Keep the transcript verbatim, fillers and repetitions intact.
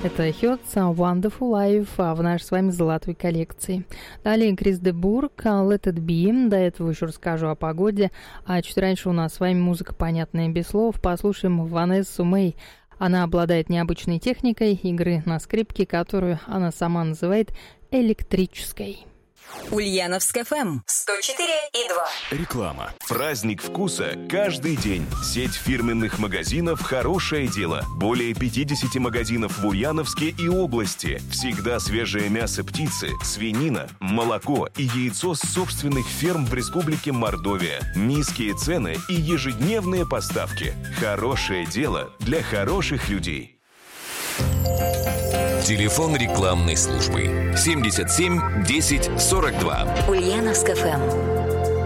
Это Hurts Wonderful Life в нашей с вами золотой коллекции. Далее Крис де Бург, Let It Be. До этого еще расскажу о погоде. А чуть раньше у нас с вами музыка, понятная без слов. Послушаем Ванессу Мэй. Она обладает необычной техникой игры на скрипке, которую она сама называет электрической. Ульяновск эф эм сто четыре и два. Реклама. Праздник вкуса каждый день. Сеть фирменных магазинов «Хорошее дело». Более пятьдесят магазинов в Ульяновске и области. Всегда свежее мясо птицы, свинина, молоко и яйцо с собственных ферм в Республике Мордовия. Низкие цены и ежедневные поставки. «Хорошее дело» для хороших людей. Телефон рекламной службы семьдесят семь десять сорок два. Ульяновск эф эм.